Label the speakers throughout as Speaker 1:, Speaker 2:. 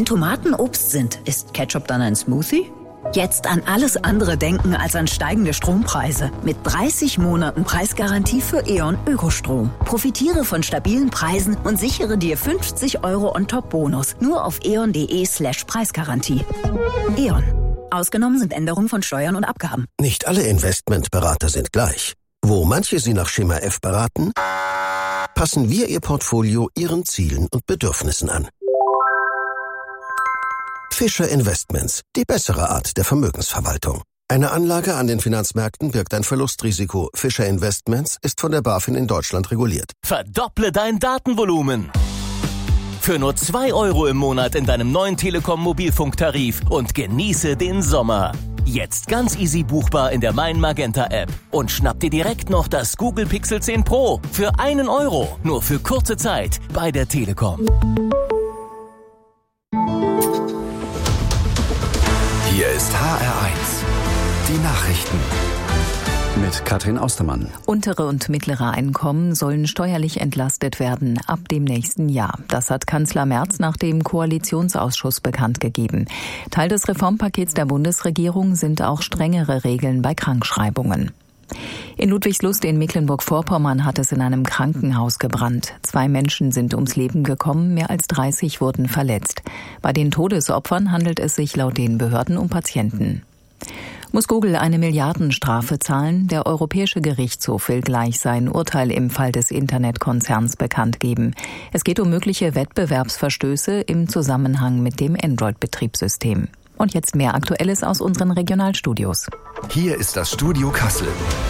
Speaker 1: Wenn Tomaten Obst sind, ist Ketchup dann ein Smoothie? Jetzt an alles andere denken als an steigende Strompreise. Mit 30 Monaten Preisgarantie für E.ON Ökostrom. Profitiere von stabilen Preisen und sichere dir 50 € on top Bonus. Nur auf eon.de/Preisgarantie. E.ON. Ausgenommen sind Änderungen von Steuern und Abgaben.
Speaker 2: Nicht alle Investmentberater sind gleich. Wo manche Sie nach Schema F beraten, passen wir Ihr Portfolio Ihren Zielen und Bedürfnissen an. Fischer Investments, die bessere Art der Vermögensverwaltung. Eine Anlage an den Finanzmärkten birgt ein Verlustrisiko. Fischer Investments ist von der BaFin in Deutschland reguliert.
Speaker 3: Verdopple dein Datenvolumen. Für nur 2 € im Monat in deinem neuen Telekom-Mobilfunktarif und genieße den Sommer. Jetzt ganz easy buchbar in der Mein Magenta App. Und schnapp dir direkt noch das Google Pixel 10 Pro für 1 €. Nur für kurze Zeit bei der Telekom.
Speaker 4: Hier ist HR1, die Nachrichten. Mit Katrin Austermann.
Speaker 5: Untere und mittlere Einkommen sollen steuerlich entlastet werden ab dem nächsten Jahr. Das hat Kanzler Merz nach dem Koalitionsausschuss bekannt gegeben. Teil des Reformpakets der Bundesregierung sind auch strengere Regeln bei Krankschreibungen. In Ludwigslust in Mecklenburg-Vorpommern hat es in einem Krankenhaus gebrannt. 2 Menschen sind ums Leben gekommen, mehr als 30 wurden verletzt. Bei den Todesopfern handelt es sich laut den Behörden um Patienten. Muss Google eine Milliardenstrafe zahlen? Der Europäische Gerichtshof will gleich sein Urteil im Fall des Internetkonzerns bekannt geben. Es geht um mögliche Wettbewerbsverstöße im Zusammenhang mit dem Android-Betriebssystem. Und jetzt mehr Aktuelles aus unseren Regionalstudios.
Speaker 4: Hier ist das Studio Kassel.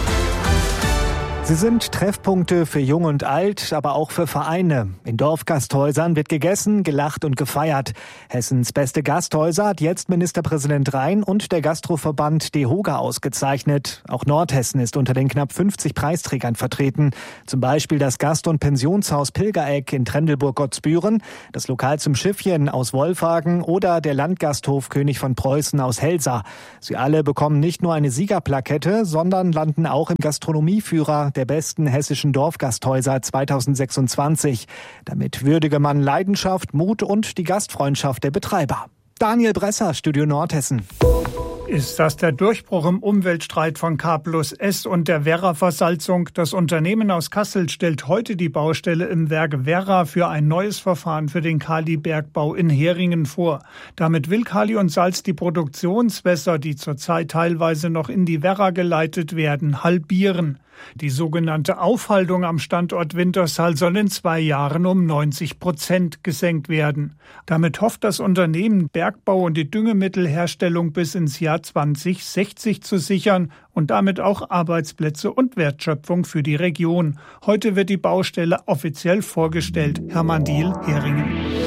Speaker 6: Sie sind Treffpunkte für Jung und Alt, aber auch für Vereine. In Dorfgasthäusern wird gegessen, gelacht und gefeiert. Hessens beste Gasthäuser hat jetzt Ministerpräsident Rhein und der Gastroverband DEHOGA ausgezeichnet. Auch Nordhessen ist unter den knapp 50 Preisträgern vertreten. Zum Beispiel das Gast- und Pensionshaus Pilgereck in Trendelburg-Gottsbüren, das Lokal zum Schiffchen aus Wolfhagen oder der Landgasthof König von Preußen aus Helsa. Sie alle bekommen nicht nur eine Siegerplakette, sondern landen auch im Gastronomieführer der besten hessischen Dorfgasthäuser 2026. Damit würdige man Leidenschaft, Mut und die Gastfreundschaft der Betreiber. Daniel Bresser, Studio Nordhessen.
Speaker 7: Ist das der Durchbruch im Umweltstreit von K+S und der Werra-Versalzung? Das Unternehmen aus Kassel stellt heute die Baustelle im Werk Werra für ein neues Verfahren für den Kalibergbau in Heringen vor. Damit will Kali und Salz die Produktionswässer, die zurzeit teilweise noch in die Werra geleitet werden, halbieren. Die sogenannte Aufhaltung am Standort Wintershall soll in 2 Jahren um 90% gesenkt werden. Damit hofft das Unternehmen, Bergbau und die Düngemittelherstellung bis ins Jahr 2060 zu sichern und damit auch Arbeitsplätze und Wertschöpfung für die Region. Heute wird die Baustelle offiziell vorgestellt. Hermann Diehl, Heringen.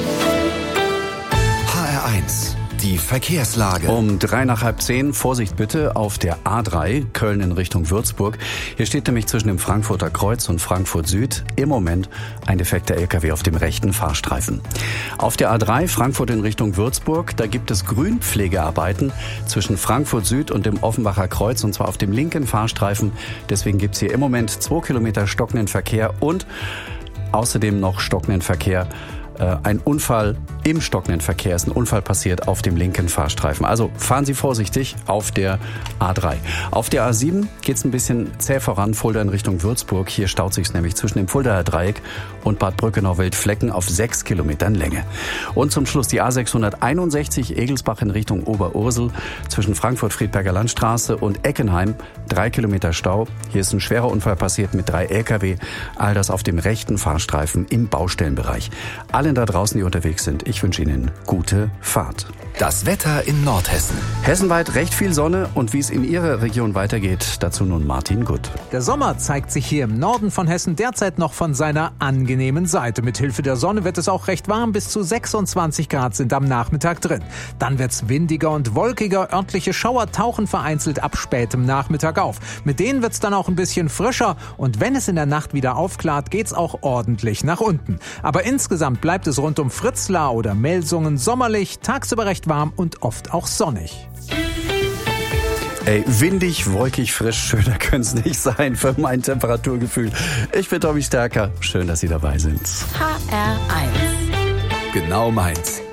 Speaker 4: HR1. Die Verkehrslage.
Speaker 8: Um 9:45, Vorsicht bitte, auf der A3, Köln in Richtung Würzburg. Hier steht nämlich zwischen dem Frankfurter Kreuz und Frankfurt Süd im Moment ein defekter LKW auf dem rechten Fahrstreifen. Auf der A3, Frankfurt in Richtung Würzburg, da gibt es Grünpflegearbeiten zwischen Frankfurt Süd und dem Offenbacher Kreuz, und zwar auf dem linken Fahrstreifen. Deswegen gibt es hier im Moment 2 Kilometer stockenden Verkehr und außerdem noch stockenden Verkehr. Ein Unfall im stockenden Verkehr ist ein Unfall passiert auf dem linken Fahrstreifen. Also fahren Sie vorsichtig auf der A3. Auf der A7 geht es ein bisschen zäh voran, Fulda in Richtung Würzburg. Hier staut sich nämlich zwischen dem Fuldaer Dreieck und Bad Brückenau-Wildflecken auf 6 Kilometern Länge. Und zum Schluss die A661 Egelsbach in Richtung Oberursel zwischen Frankfurt-Friedberger Landstraße und Eckenheim 3 Kilometer Stau. Hier ist ein schwerer Unfall passiert mit 3 LKW. All das auf dem rechten Fahrstreifen im Baustellenbereich. Allen da draußen, die unterwegs sind, ich wünsche Ihnen gute Fahrt.
Speaker 4: Das Wetter in Nordhessen.
Speaker 8: Hessenweit recht viel Sonne, und wie es in Ihrer Region weitergeht, dazu nun Martin Gutt.
Speaker 9: Der Sommer zeigt sich hier im Norden von Hessen derzeit noch von seiner angenehmen Seite. Mit Hilfe der Sonne wird es auch recht warm, bis zu 26 Grad sind am Nachmittag drin. Dann wird's windiger und wolkiger, örtliche Schauer tauchen vereinzelt ab spätem Nachmittag auf. Mit denen wird's dann auch ein bisschen frischer, und wenn es in der Nacht wieder aufklart, geht's auch ordentlich nach unten. Aber insgesamt bleibt es rund um Fritzlar oder Melsungen sommerlich, tagsüber recht warm und oft auch sonnig.
Speaker 8: Ey, windig, wolkig, frisch, schöner könnte es nicht sein für mein Temperaturgefühl. Ich bin Tommy Stärker. Schön, dass Sie dabei sind.
Speaker 1: HR1.
Speaker 4: Genau meins.